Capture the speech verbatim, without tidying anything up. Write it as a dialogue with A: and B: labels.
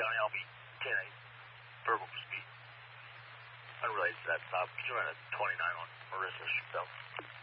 A: County, I'll be ten eight. Verbal speed. Unrelated to that stop. Could you run a twenty-nine on Marissa Bell?